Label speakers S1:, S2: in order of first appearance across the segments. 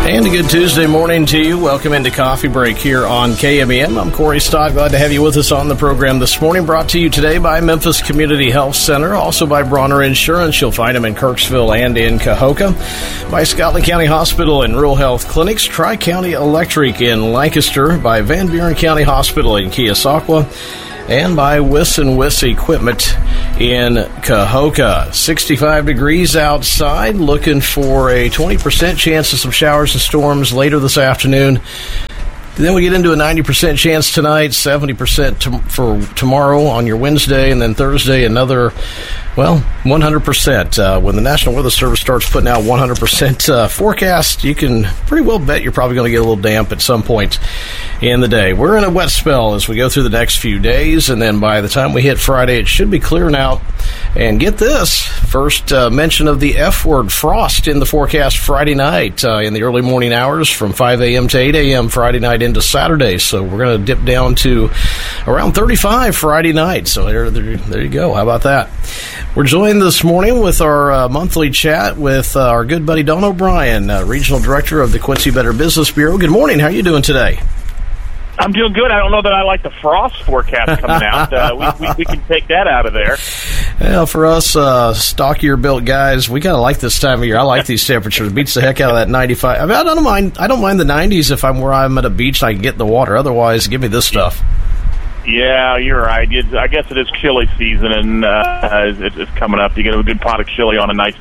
S1: And a good Tuesday morning to you. Welcome into Coffee Break here on KMEM. I'm Corey Stott. Glad to have you with us on the program this morning. Brought to you today by Memphis Community Health Center, also by Bronner Insurance. You'll find them in Kirksville and in Cahokia. By Scotland County Hospital and Rural Health Clinics. Tri-County Electric in Lancaster. By Van Buren County Hospital in Keosauqua. And by Wiss & Wiss Equipment in Cahokia. 65 degrees outside, looking for a 20% chance of some showers and storms later this afternoon. Then we get into a 90% chance tonight, 70% for tomorrow on your Wednesday, and then Thursday another, 100%. When the National Weather Service starts putting out 100% forecast, you can pretty well bet you're probably going to get a little damp at some point in the day. We're in a wet spell as we go through the next few days, and then by the time we hit Friday, it should be clearing out. And get this, first mention of the F word, frost, in the forecast Friday night in the early morning hours from 5 a.m. to 8 a.m. Friday night into Saturday. So we're going to dip down to around 35 Friday night. So there you go. How about that? We're joined this morning with our monthly chat with our good buddy Don O'Brien, Regional Director of the Quincy Better Business Bureau. Good morning. How are you doing today?
S2: I'm doing good. I don't know that I like the frost forecast coming out. We can take that out of there.
S1: Well, for us stockier built guys, we kind of like this time of year. I like these temperatures. It beats the heck out of that 95. I mean, I don't mind the 90s if I'm where I'm at a beach and I can get in the water. Otherwise, give me this stuff.
S2: Yeah, you're right. I guess it is chili season, and it's coming up. You get a good pot of chili on a nice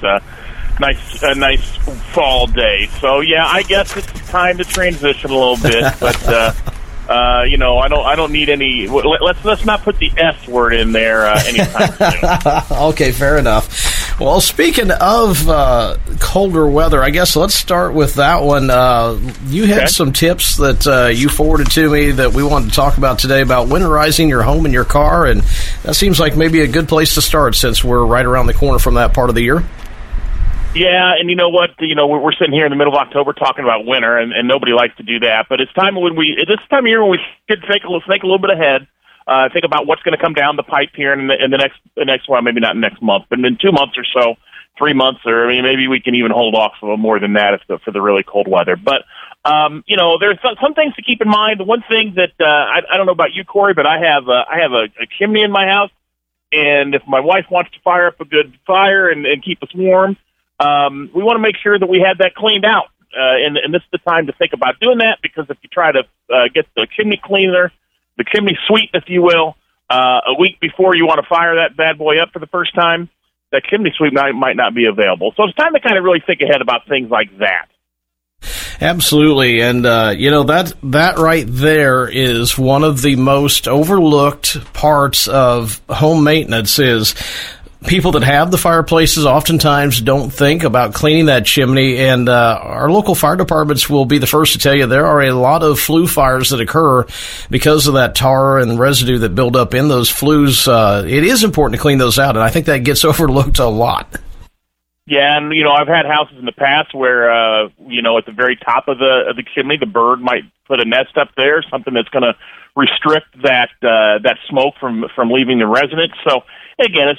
S2: fall day. So yeah, I guess it's time to transition a little bit, but. I don't need any. Let's not put the S word in there anytime soon.
S1: Okay, fair enough. Well, speaking of colder weather, I guess let's start with that one. You had some tips that you forwarded to me that we wanted to talk about today about winterizing your home and your car, and that seems like maybe a good place to start since we're right around the corner from that part of the year.
S2: Yeah, and you know what? We're sitting here in the middle of October talking about winter, and nobody likes to do that. But it's time this time of year when we should think a little bit ahead. Think about what's going to come down the pipe here in the next one, maybe not next month, but in 2 months or so, 3 months, or maybe we can even hold off a little more than that for the really cold weather. But there's some things to keep in mind. The one thing that I don't know about you, Corey, but I have a chimney in my house, and if my wife wants to fire up a good fire and keep us warm. We want to make sure that we have that cleaned out, and this is the time to think about doing that, because if you try to get the chimney cleaner, the chimney sweep, if you will, a week before you want to fire that bad boy up for the first time, that chimney sweep might not be available. So it's time to kind of really think ahead about things like that.
S1: Absolutely, and that right there is one of the most overlooked parts of home maintenance is people that have the fireplaces oftentimes don't think about cleaning that chimney, and our local fire departments will be the first to tell you there are a lot of flue fires that occur because of that tar and residue that build up in those flues. It is important to clean those out, and I think that gets overlooked a lot.
S2: Yeah, and I've had houses in the past where at the very top of the chimney, the bird might put a nest up there, something that's going to restrict that smoke from leaving the residence. So again,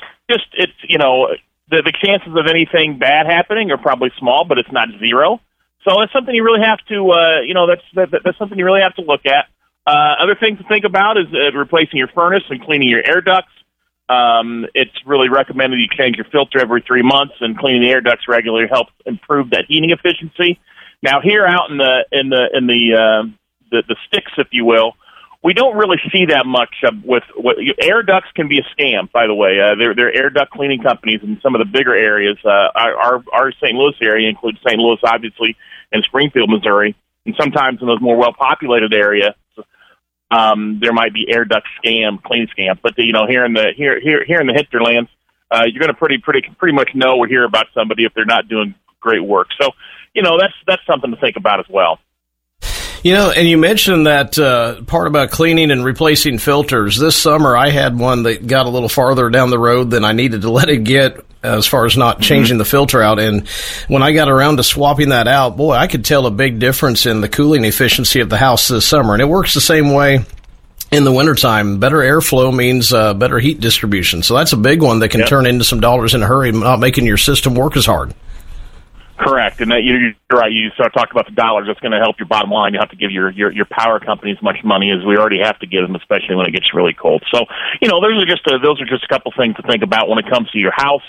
S2: the chances of anything bad happening are probably small, but it's not zero. So that's something you really have to that's something you really have to look at. Other things to think about is replacing your furnace and cleaning your air ducts. It's really recommended you change your filter every 3 months, and cleaning the air ducts regularly helps improve that heating efficiency. Now, here out in the sticks, if you will, we don't really see that much with air ducts. Can be a scam, by the way. They're air duct cleaning companies in some of the bigger areas. Our St. Louis area includes St. Louis, obviously, and Springfield, Missouri, and sometimes in those more well-populated areas, there might be air duct cleaning scams. But here in the hinterlands, you're going to pretty much know or hear about somebody if they're not doing great work. So that's something to think about as well.
S1: And you mentioned that part about cleaning and replacing filters. This summer, I had one that got a little farther down the road than I needed to let it get as far as not changing the filter out. And when I got around to swapping that out, boy, I could tell a big difference in the cooling efficiency of the house this summer. And it works the same way in the wintertime. Better airflow means better heat distribution. So that's a big one that can turn into some dollars in a hurry, not making your system work as hard.
S2: Correct, and that you're right. You start talking about the dollars. That's going to help your bottom line. You have to give your power company as much money as we already have to give them, especially when it gets really cold. So, those are just a couple things to think about when it comes to your house.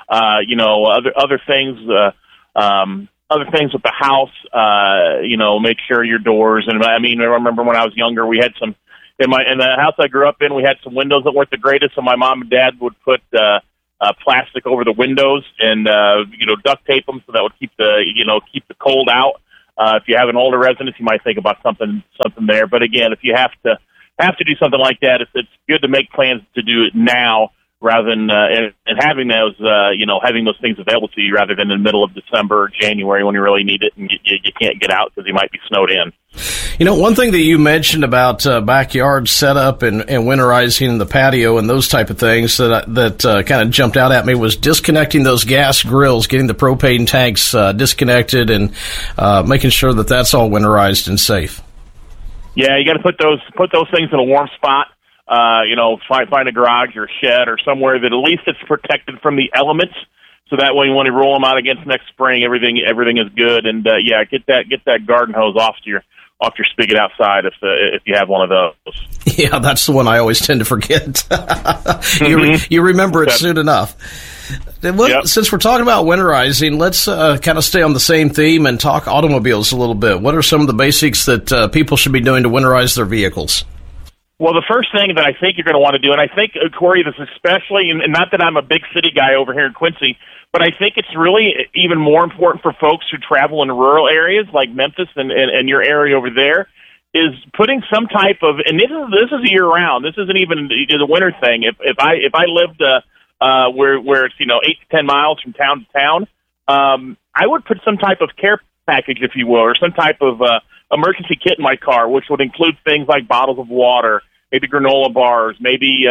S2: Other things. Other things with the house. Make sure your doors. And I remember when I was younger, we had some in the house I grew up in. We had some windows that weren't the greatest, so my mom and dad would put plastic over the windows and duct tape them so that would keep the cold out. If you have an older residence, you might think about something there. But again, if you have to do something like that, it's good to make plans to do it now rather than and having those things available to you rather than in the middle of December or January when you really need it and you can't get out because you might be snowed in.
S1: One thing that you mentioned about backyard setup and winterizing the patio and those type of things that kind of jumped out at me was disconnecting those gas grills, getting the propane tanks disconnected, and making sure that that's all winterized and safe.
S2: Yeah, you got to put those things in a warm spot. Find a garage or a shed or somewhere that at least it's protected from the elements. So that way, when you roll them out against next spring, everything is good. And get that garden hose off your spigot outside if you have one of those.
S1: Yeah, that's the one I always tend to forget. You remember it soon enough. Yep. Since we're talking about winterizing, let's kind of stay on the same theme and talk automobiles a little bit. What are some of the basics that people should be doing to winterize their vehicles?
S2: Well, the first thing that I think you're going to want to do, and I think, Corey, this especially, and not that I'm a big city guy over here in Quincy, but I think it's really even more important for folks who travel in rural areas like Memphis and your area over there, is putting some type of, and this is year round. This isn't even the winter thing. If I lived where it's 8 to 10 miles from town to town, I would put some type of care package, if you will, or some type of emergency kit in my car, which would include things like bottles of water, maybe granola bars, maybe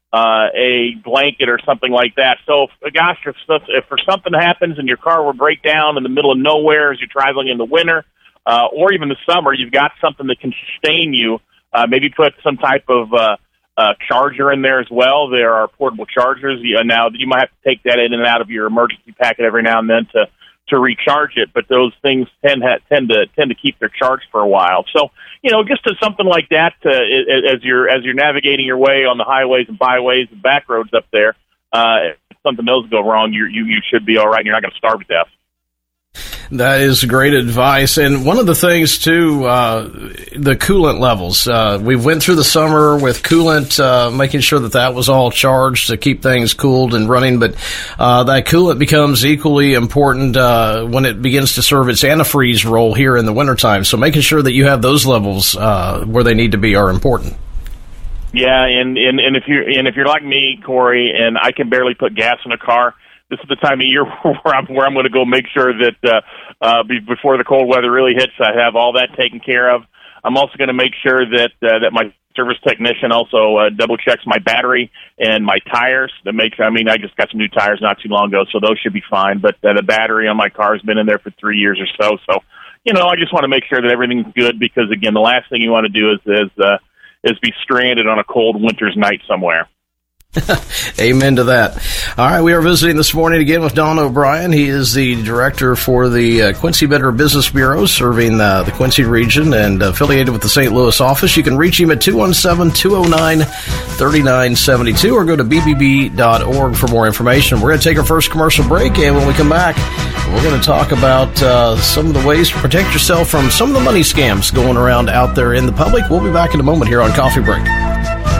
S2: a blanket or something like that. So, if something happens and your car will break down in the middle of nowhere as you're traveling in the winter or even the summer, you've got something that can sustain you. Maybe put some type of charger in there as well. There are portable chargers. Now, you might have to take that in and out of your emergency packet every now and then to recharge it, but those things tend to keep their charge for a while. So, just to something like that, as you're navigating your way on the highways and byways and back roads up there, if something does go wrong, you should be all right, and you're not going to starve to death.
S1: That is great advice. And one of the things, too, the coolant levels. We went through the summer with coolant, making sure that was all charged to keep things cooled and running. But that coolant becomes equally important when it begins to serve its antifreeze role here in the wintertime. So making sure that you have those levels where they need to be are important.
S2: Yeah, and if you're like me, Corey, and I can barely put gas in a car, this is the time of year where I'm going to go make sure that before the cold weather really hits, I have all that taken care of. I'm also going to make sure that my service technician also double checks my battery and my tires. I just got some new tires not too long ago, so those should be fine. But the battery on my car has been in there for 3 years or so. So, I just want to make sure that everything's good because, again, the last thing you want to do is be stranded on a cold winter's night somewhere.
S1: Amen to that. All right, we are visiting this morning again with Don O'Brien. He is the director for the Quincy Better Business Bureau, serving the Quincy region and affiliated with the St. Louis office. You can reach him at 217-209-3972 or go to bbb.org for more information. We're going to take our first commercial break, and when we come back, we're going to talk about some of the ways to protect yourself from some of the money scams going around out there in the public. We'll be back in a moment here on Coffee Break.